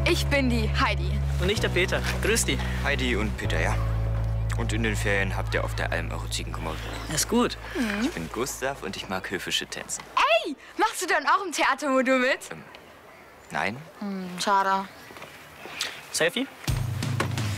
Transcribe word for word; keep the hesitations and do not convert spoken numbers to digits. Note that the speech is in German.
Ich bin die Heidi. Und ich der Peter. Grüß dich. Heidi und Peter, ja. Und in den Ferien habt ihr auf der Alm eure Ziegen gemacht. Das ist gut. Mhm. Ich bin Gustav und ich mag höfische Tänze. Ey, machst du dann auch im Theatermodul mit? Ähm, nein. Hm, schade. Selfie?